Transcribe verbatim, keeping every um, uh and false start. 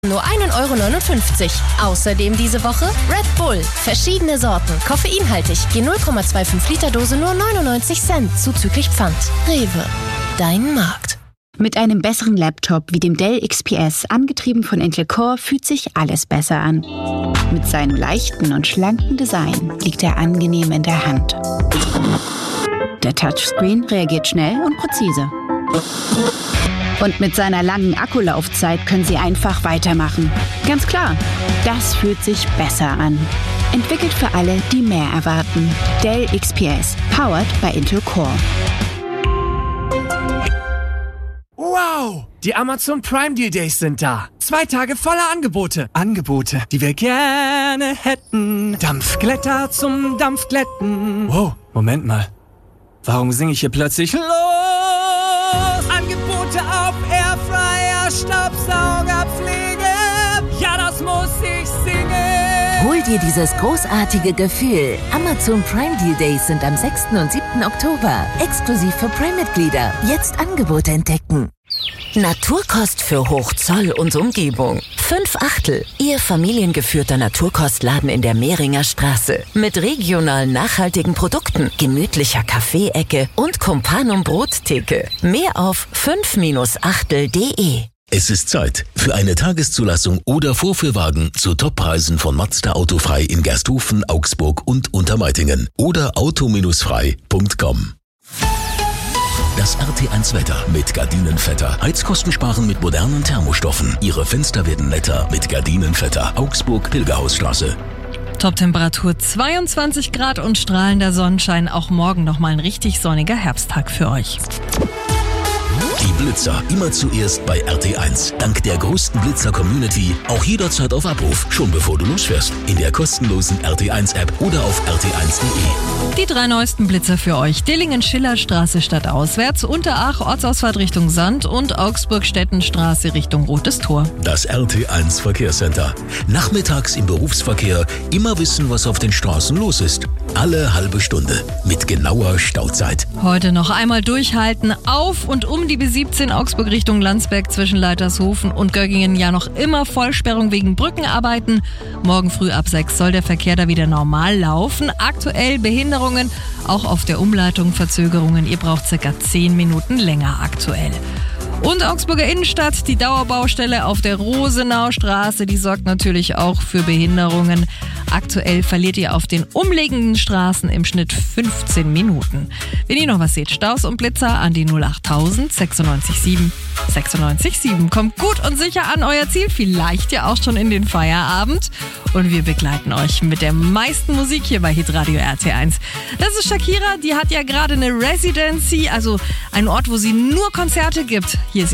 Nur ein Euro neunundfünfzig. Außerdem diese Woche Red Bull. Verschiedene Sorten. Koffeinhaltig. Je null Komma fünfundzwanzig Liter Dose nur neunundneunzig Cent. Zuzüglich Pfand. Rewe. Dein Markt. Mit einem besseren Laptop wie dem Dell X P S, angetrieben von Intel Core, fühlt sich alles besser an. Mit seinem leichten und schlanken Design liegt er angenehm in der Hand. Der Touchscreen reagiert schnell und präzise. Und mit seiner langen Akkulaufzeit können Sie einfach weitermachen. Ganz klar, das fühlt sich besser an. Entwickelt für alle, die mehr erwarten. Dell X P S, powered by Intel Core. Wow! Die Amazon Prime Deal Days sind da. Zwei Tage voller Angebote. Angebote, die wir gerne hätten. Dampfglätter zum Dampfglätten. Wow, Moment mal. Warum singe ich hier plötzlich los? Angebote auf Airfryer, Staubsaugerpflege. Ja, das muss ich singen. Hol dir dieses großartige Gefühl. Amazon Prime Deal Days sind am sechsten und siebten Oktober. Exklusiv für Prime-Mitglieder. Jetzt Angebote entdecken. Naturkost für Hochzoll und Umgebung. Fünf Achtel. Ihr familiengeführter Naturkostladen in der Mehringer Straße. Mit regionalen nachhaltigen Produkten, gemütlicher Kaffeeecke und Companum Brottheke. Mehr auf fünf Achtel punkt de. Es ist Zeit für eine Tageszulassung oder Vorführwagen zu Toppreisen von Mazda Autofrei in Gersthofen, Augsburg und Untermeitingen oder auto frei punkt com. Das R T eins Wetter mit Gardinenvetter. Heizkosten sparen mit modernen Thermostoffen. Ihre Fenster werden netter mit Gardinenvetter. Augsburg, Pilgerhausstraße. Top-Temperatur zweiundzwanzig Grad und strahlender Sonnenschein. Auch morgen nochmal ein richtig sonniger Herbsttag für euch. Die Blitzer immer zuerst bei R T eins. Dank der größten Blitzer-Community auch jederzeit auf Abruf, schon bevor du losfährst. In der kostenlosen R T eins App oder auf r t eins punkt de. Die drei neuesten Blitzer für euch. Dillingen-Schillerstraße stadtauswärts, Unterach Ortsausfahrt Richtung Sand und Augsburg-Stettenstraße Richtung Rotes Tor. Das R T eins Verkehrscenter. Nachmittags im Berufsverkehr immer wissen, was auf den Straßen los ist. Alle halbe Stunde mit genauer Stauzeit. Heute noch einmal durchhalten. Auf und um die B siebzehn Augsburg Richtung Landsberg zwischen Leitershofen und Göggingen ja noch immer Vollsperrung wegen Brückenarbeiten. Morgen früh ab sechs soll der Verkehr da wieder normal laufen. Aktuell Behinderungen, auch auf der Umleitung Verzögerungen. Ihr braucht circa zehn Minuten länger aktuell. Und Augsburger Innenstadt, die Dauerbaustelle auf der Rosenaustraße, die sorgt natürlich auch für Behinderungen. Aktuell verliert ihr auf den umliegenden Straßen im Schnitt fünfzehn Minuten. Wenn ihr noch was seht, Staus und Blitzer an die null achttausend sechsundneunzig sieben sechsundneunzig sieben. Kommt gut und sicher an euer Ziel, vielleicht ja auch schon in den Feierabend. Und wir begleiten euch mit der meisten Musik hier bei Hitradio R T eins. Das ist Shakira, die hat ja gerade eine Residency, also einen Ort, wo sie nur Konzerte gibt. Hier ist